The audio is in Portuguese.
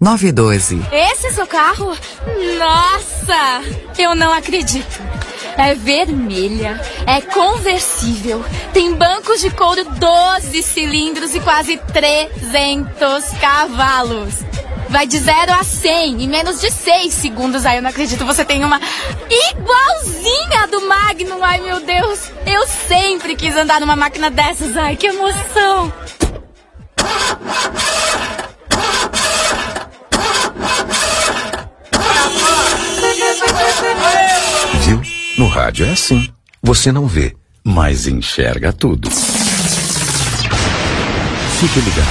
912. Esse é seu carro? Nossa, eu não acredito. É vermelha, é conversível, tem bancos de couro 12 cilindros e quase 300 cavalos. Vai de 0 a 100 em menos de 6 segundos. Ai, eu não acredito, você tem uma igualzinha do Magnum. Ai, meu Deus, eu sempre quis andar numa máquina dessas. Ai, que emoção. Viu? No rádio é assim. Você não vê, mas enxerga tudo. Fique ligado.